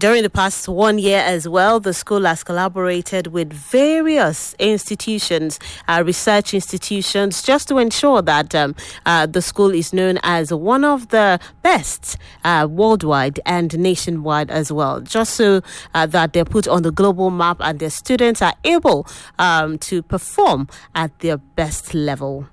During the past 1 year as well, the school has collaborated with various institutions, research institutions, just to ensure that the school is known as one of the best worldwide and nationwide as well, just so that they're put on the global map and their students are able to perform at their best level.